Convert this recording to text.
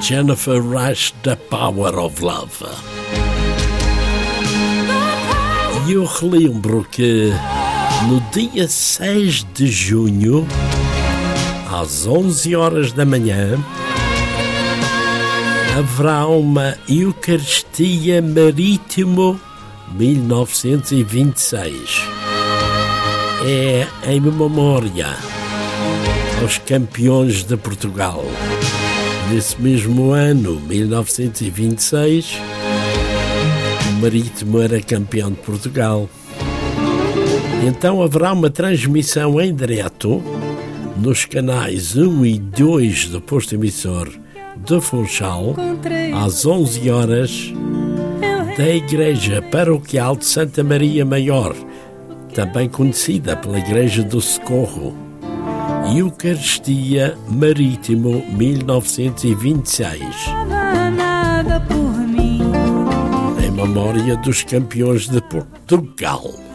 Jennifer Rush, The Power of Love. E eu relembro que no dia 6 de junho, às 11 horas da manhã, haverá uma Eucaristia Marítimo 1926. É em memória aos campeões de Portugal. Nesse mesmo ano, 1926, o Marítimo era campeão de Portugal. Então haverá uma transmissão em direto nos canais 1 e 2 do posto emissor de Funchal, às 11 horas, da Igreja Paroquial de Santa Maria Maior, também conhecida pela Igreja do Socorro. Eucaristia Marítimo 1926. Em memória dos campeões de Portugal.